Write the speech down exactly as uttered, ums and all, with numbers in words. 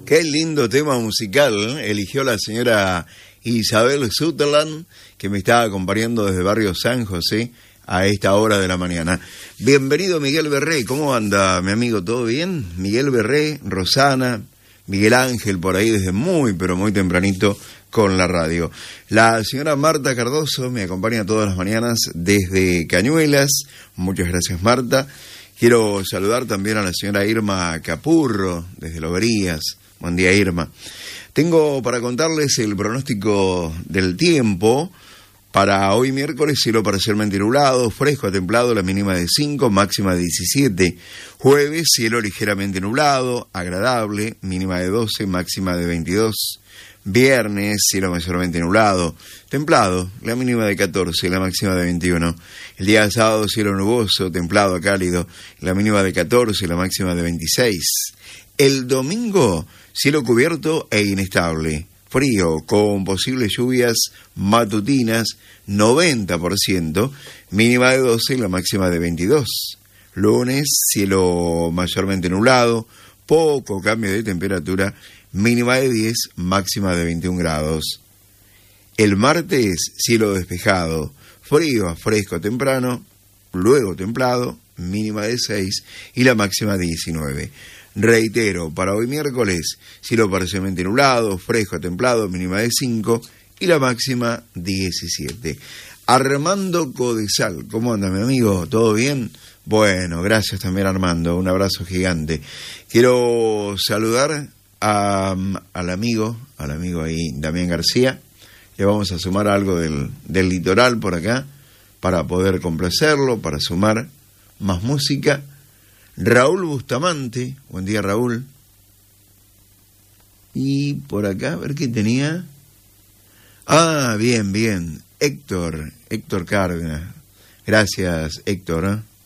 Qué lindo tema musical eligió la señora Isabel Sutherland, que me está acompañando desde Barrio San José a esta hora de la mañana. Bienvenido Miguel Berré, ¿cómo anda mi amigo? ¿Todo bien? Miguel Berré, Rosana, Miguel Ángel por ahí desde muy pero muy tempranito con la radio. La señora Marta Cardoso me acompaña todas las mañanas desde Cañuelas. Muchas gracias, Marta. Quiero saludar también a la señora Irma Capurro desde Loberías. Buen día, Irma. Tengo para contarles el pronóstico del tiempo. Para hoy miércoles, cielo parcialmente nublado, fresco a templado, la mínima de cinco, máxima de diecisiete. Jueves, cielo ligeramente nublado, agradable, mínima de doce, máxima de veintidós. Viernes, cielo mayormente nublado, templado, la mínima de catorce, la máxima de veintiuno. El día sábado, cielo nuboso, templado a cálido, la mínima de catorce, la máxima de veintiséis. El domingo, cielo cubierto e inestable, frío, con posibles lluvias matutinas, noventa por ciento, mínima de doce y la máxima de veintidós. Lunes, cielo mayormente nublado, poco cambio de temperatura, mínima de diez, máxima de veintiún grados. El martes, cielo despejado, frío a fresco temprano, luego templado, mínima de seis y la máxima de diecinueve. Reitero, para hoy miércoles, cielo parcialmente nublado, fresco a templado, mínima de cinco y la máxima diecisiete. Armando Codesal, ¿cómo anda mi amigo? ¿Todo bien? Bueno, gracias también Armando, un abrazo gigante. Quiero saludar a, al amigo, al amigo ahí, Damián García. Le vamos a sumar algo del, del litoral por acá, para poder complacerlo, para sumar más música. Raúl Bustamante, buen día Raúl. Y por acá, a ver qué tenía. Ah, bien, bien, Héctor, Héctor Cárdenas. Gracias Héctor, ¿eh?